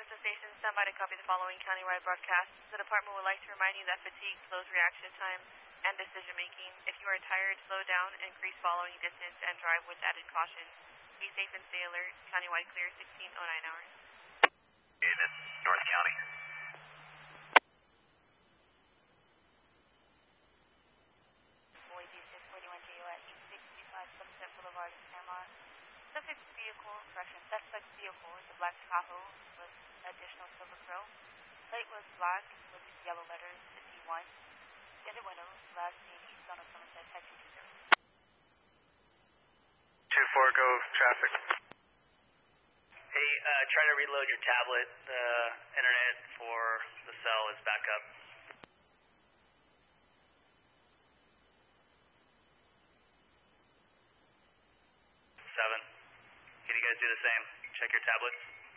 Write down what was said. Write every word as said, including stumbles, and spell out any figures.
Delta Station, stand by to copy the following countywide broadcast. The department would like to remind you that fatigue slows reaction time and decision making. If you are tired, slow down, increase following distance, and drive with added caution. Be safe and stay alert. Countywide clear, sixteen oh nine hours. David, North County. Boise six forty-one J O at eight sixty-five Sunset Boulevard, Panama. Subject vehicle, correction, suspect vehicle is a black Tahoe with additional silver grille. Plate was black with yellow letters, fifty-one. Tinted windows, last seen east on a Somerset, taxi two zero. two four, go traffic. Hey, uh, try to reload your tablet. The internet for the cell is back up. seven. Can you guys do the same? Check your tablets.